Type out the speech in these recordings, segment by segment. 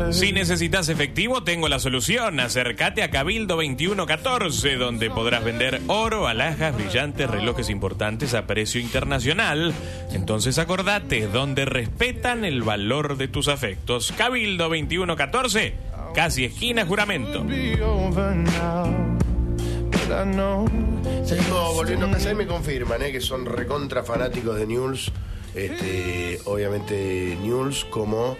Si necesitas efectivo, tengo la solución. Acércate a Cabildo 2114, donde podrás vender oro, alhajas, brillantes, relojes importantes a precio internacional. Entonces acordate, donde respetan el valor de tus afectos. Cabildo 2114, casi esquina Juramento. Seguimos volviendo a casa y me confirman que son recontra fanáticos de Newell's. Obviamente Newell's como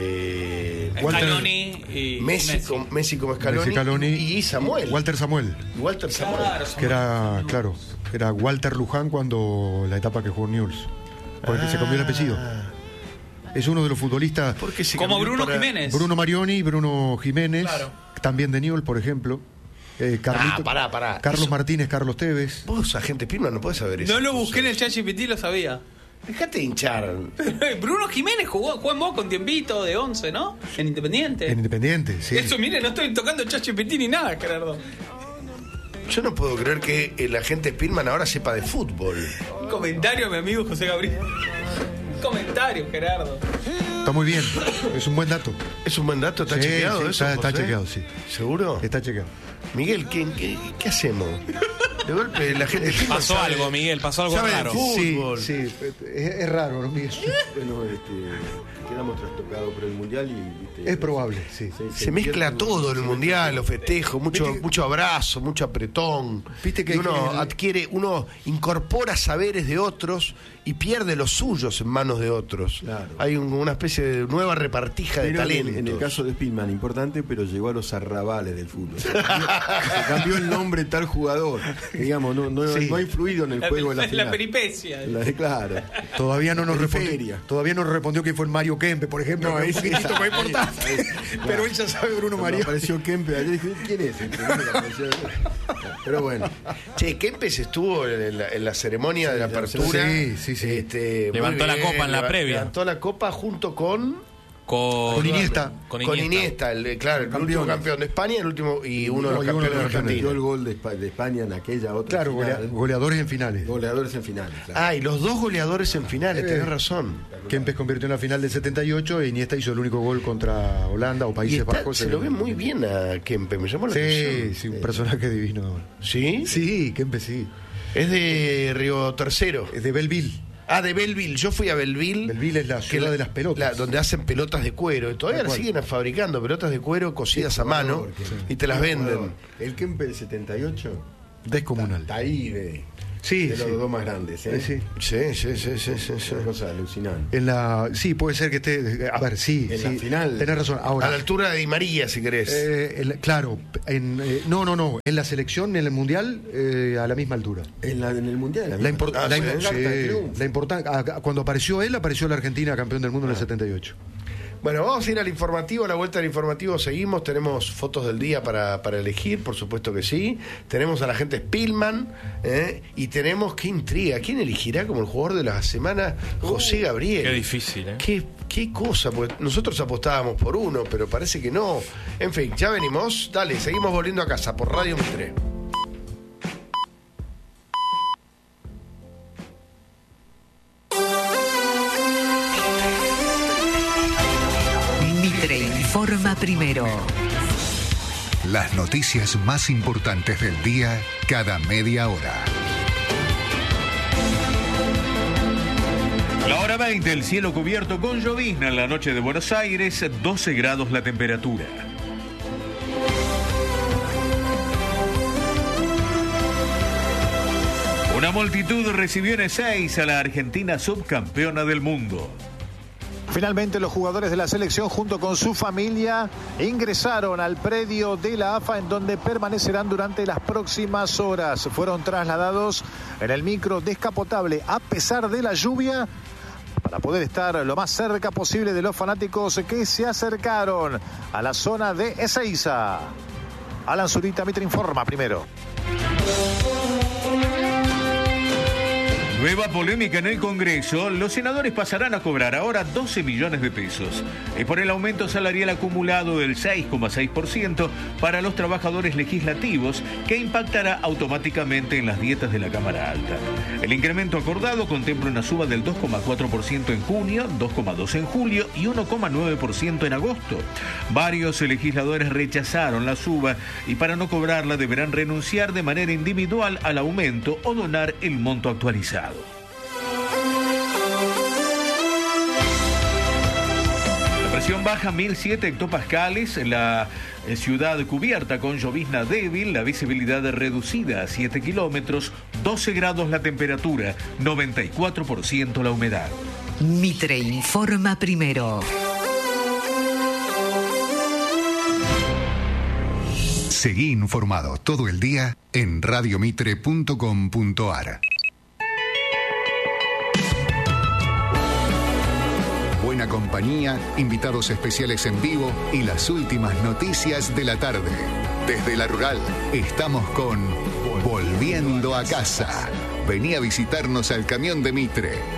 Scaloni y Messi como Scaloni y Samuel. Walter Samuel. Claro, Que era, claro, era Walter Luján cuando la etapa que jugó Newell's. Porque se cambió el apellido. Es uno de los futbolistas. Como Bruno Jiménez. Bruno Marioni, Bruno Jiménez. Claro. También de Newell's, por ejemplo. Pará. Carlos Martínez, Carlos Tevez. Vos, agente Pirma, no podés saber eso. No lo busqué en el ChatGPT, lo sabía. Dejate de hinchar. Bruno Jiménez jugó en Boca un tiempito de 11, ¿no? En Independiente. En Independiente, sí. Eso, mire, no estoy tocando el ChatGPT ni nada, Gerardo. Yo no puedo creer que el agente Pirman ahora sepa de fútbol. Un comentario a mi amigo José Gabriel. Un comentario, Gerardo. Está muy bien, es un buen dato. ¿Es un buen dato? ¿Está chequeado eso? Está chequeado, sí. ¿Seguro? Está chequeado. Miguel, ¿qué hacemos? De golpe la gente pasó algo, Miguel, pasó algo raro. Sí, es raro, ¿no, Miguel? Bueno, quedamos trastocados por el Mundial y... Es probable, sí. Se mezcla todo en el Mundial, los festejos, mucho abrazo, mucho apretón. Viste que uno incorpora saberes de otros y pierde los suyos en manos de otros. Claro. Hay una especie de nueva repartija de talentos. En el caso de Spielman, importante, pero llegó a los arrabales del fútbol. Se cambió el nombre tal jugador. Digamos, no ha influido en el juego de la final. La peripecia. Claro. Todavía no nos respondió que fue el Mario Kempe, por ejemplo. No, es un poquitito más importante. Pero él ya sabe Bruno Mario. Apareció Kempe ayer y dije, ¿quién es? Pero bueno. Che, Kempes estuvo en la ceremonia de la apertura. Sí. Levantó la copa en la previa. Levantó la copa junto con Iniesta. Con Iniesta, el último campeón de España, el último y uno de los campeones de Argentina. Metió el gol de España en aquella otra final. Goleadores en finales. Claro. Y los dos goleadores en finales, tenés razón. Kempes convirtió en la final del 78 e Iniesta hizo el único gol contra Holanda o Países Bajos. Se lo ve muy bien a Kempes, me llamó la atención. Sí, un personaje divino. ¿Sí? Sí, Kempes sí. Es de Río Tercero. Es de Belleville. De Belleville. Yo fui a Belleville. Belleville es la ciudad de las pelotas. Donde hacen pelotas de cuero. Y todavía siguen fabricando pelotas de cuero cocidas a mano y te las venden. El Kempes del 78. Descomunal. Está ahí de los dos más grandes. Sí. Una cosa alucinante. Sí, puede ser que esté. A ver, sí. En la final. Tenés razón. Ahora, a la altura de Di María, si querés. Claro. No. En la selección, en el Mundial, a la misma altura. En el Mundial. Cuando apareció él, apareció la Argentina campeón del mundo en el 78. Bueno, vamos a ir al informativo. A la vuelta del informativo seguimos. Tenemos fotos del día para elegir, por supuesto que sí. Tenemos a la gente Spielman y tenemos, qué intriga, ¿quién elegirá como el jugador de la semana? José Gabriel. Qué difícil, Qué cosa, porque nosotros apostábamos por uno, pero parece que no. En fin, ya venimos. Dale, seguimos volviendo a casa por Radio Mitre. Informa primero. Las noticias más importantes del día cada media hora. La hora 20, el cielo cubierto con llovizna en la noche de Buenos Aires, 12 grados la temperatura. Una multitud recibió en Ezeiza a la Argentina subcampeona del mundo. Finalmente los jugadores de la selección junto con su familia ingresaron al predio de la AFA en donde permanecerán durante las próximas horas. Fueron trasladados en el micro descapotable a pesar de la lluvia para poder estar lo más cerca posible de los fanáticos que se acercaron a la zona de Ezeiza. Alan Zurita, Mitre informa primero. Nueva polémica en el Congreso. Los senadores pasarán a cobrar ahora 12 millones de pesos. Es por el aumento salarial acumulado del 6,6% para los trabajadores legislativos, que impactará automáticamente en las dietas de la Cámara Alta. El incremento acordado contempla una suba del 2,4% en junio, 2,2% en julio y 1,9% en agosto. Varios legisladores rechazaron la suba y para no cobrarla deberán renunciar de manera individual al aumento o donar el monto actualizado. La presión baja 1007 hectopascales, la ciudad cubierta con llovizna débil, la visibilidad reducida a 7 kilómetros, 12 grados la temperatura, 94% la humedad. Mitre informa primero. Seguí informado todo el día en radiomitre.com.ar. Buena compañía, invitados especiales en vivo y las últimas noticias de la tarde. Desde La Rural estamos con Volviendo a Casa. Vení a visitarnos al camión de Mitre.